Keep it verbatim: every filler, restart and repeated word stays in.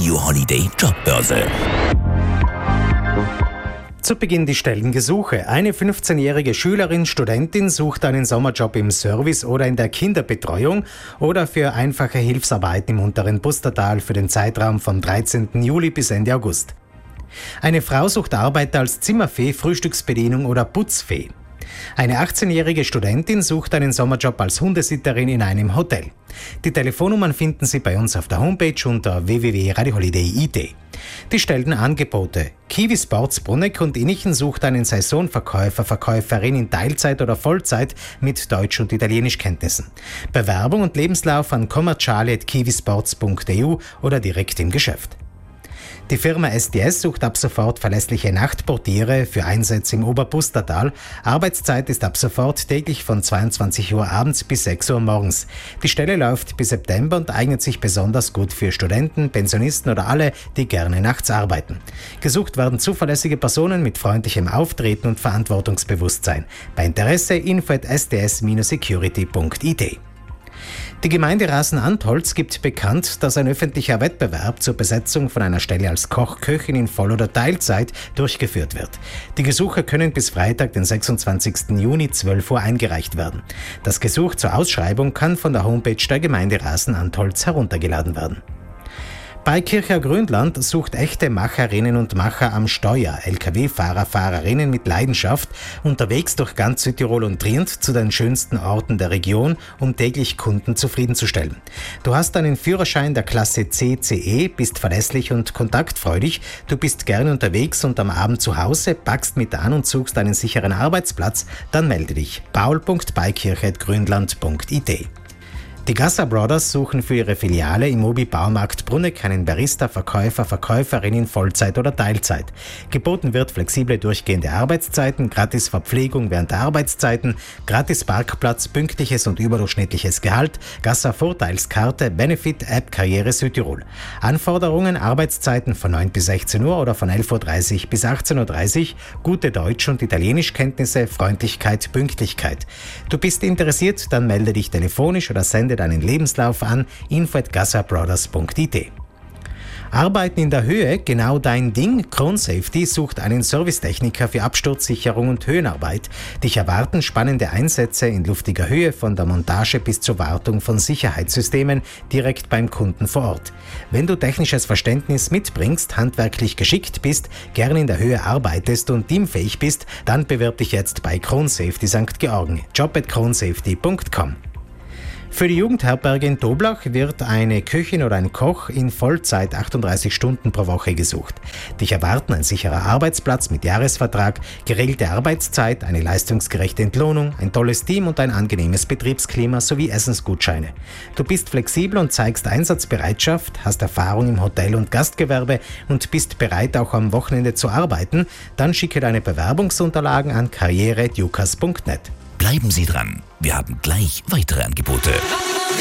Radio Holiday Jobbörse. Zu Beginn die Stellengesuche. Eine fünfzehnjährige Schülerin, Studentin sucht einen Sommerjob im Service oder in der Kinderbetreuung oder für einfache Hilfsarbeit im unteren Pustertal für den Zeitraum vom dreizehnten Juli bis Ende August. Eine Frau sucht Arbeit als Zimmerfee, Frühstücksbedienung oder Putzfee. Eine achtzehnjährige Studentin sucht einen Sommerjob als Hundesitterin in einem Hotel. Die Telefonnummern finden Sie bei uns auf der Homepage unter w w w punkt radio holiday punkt i t. Die Stellenangebote. Kiwi Sports Bruneck und Innichen sucht einen Saisonverkäufer, Verkäuferin in Teilzeit oder Vollzeit mit Deutsch- und Italienischkenntnissen. Bewerbung und Lebenslauf an commerciale at kiwisports punkt e u oder direkt im Geschäft. Die Firma S D S sucht ab sofort verlässliche Nachtportiere für Einsätze im Oberpustertal. Arbeitszeit ist ab sofort täglich von zweiundzwanzig Uhr abends bis sechs Uhr morgens. Die Stelle läuft bis September und eignet sich besonders gut für Studenten, Pensionisten oder alle, die gerne nachts arbeiten. Gesucht werden zuverlässige Personen mit freundlichem Auftreten und Verantwortungsbewusstsein. Bei Interesse info at s d s dash security punkt i t. Die Gemeinde Rasen-Antholz gibt bekannt, dass ein öffentlicher Wettbewerb zur Besetzung von einer Stelle als Koch-Köchin in Voll- oder Teilzeit durchgeführt wird. Die Gesuche können bis Freitag, den sechsundzwanzigsten Juni, zwölf Uhr eingereicht werden. Das Gesuch zur Ausschreibung kann von der Homepage der Gemeinde Rasen-Antholz heruntergeladen werden. Beikircher Grünland sucht echte Macherinnen und Macher am Steuer, L K W-Fahrer, Fahrerinnen mit Leidenschaft, unterwegs durch ganz Südtirol und Trient zu den schönsten Orten der Region, um täglich Kunden zufriedenzustellen. Du hast einen Führerschein der Klasse C C E, bist verlässlich und kontaktfreudig, du bist gerne unterwegs und am Abend zu Hause, packst mit an und suchst einen sicheren Arbeitsplatz, dann melde dich. paul punkt beikircher at grünland punkt i t. Die Gasser Brothers suchen für ihre Filiale im Mobi-Baumarkt Bruneck einen Barista, Verkäufer, Verkäuferin in Vollzeit oder Teilzeit. Geboten wird flexible durchgehende Arbeitszeiten, gratis Verpflegung während der Arbeitszeiten, gratis Parkplatz, pünktliches und überdurchschnittliches Gehalt, Gasser Vorteilskarte, Benefit-App Karriere Südtirol. Anforderungen: Arbeitszeiten von neun bis sechzehn Uhr oder von elf Uhr dreißig bis achtzehn Uhr dreißig, gute Deutsch- und Italienischkenntnisse, Freundlichkeit, Pünktlichkeit. Du bist interessiert, dann melde dich telefonisch oder sende deinen Lebenslauf an info at gasserbrothers punkt i t. Arbeiten in der Höhe, genau dein Ding. Kron Safety sucht einen Servicetechniker für Absturzsicherung und Höhenarbeit. Dich erwarten spannende Einsätze in luftiger Höhe, von der Montage bis zur Wartung von Sicherheitssystemen direkt beim Kunden vor Ort. Wenn du technisches Verständnis mitbringst, handwerklich geschickt bist, gerne in der Höhe arbeitest und teamfähig bist, dann bewirb dich jetzt bei Kron Safety Sankt Georgen. job at kronsafety punkt com. Für die Jugendherberge in Toblach wird eine Köchin oder ein Koch in Vollzeit achtunddreißig Stunden pro Woche gesucht. Dich erwarten ein sicherer Arbeitsplatz mit Jahresvertrag, geregelte Arbeitszeit, eine leistungsgerechte Entlohnung, ein tolles Team und ein angenehmes Betriebsklima sowie Essensgutscheine. Du bist flexibel und zeigst Einsatzbereitschaft, hast Erfahrung im Hotel- und Gastgewerbe und bist bereit, auch am Wochenende zu arbeiten, dann schicke deine Bewerbungsunterlagen an karriere punkt jukas punkt net. Bleiben Sie dran, wir haben gleich weitere Angebote.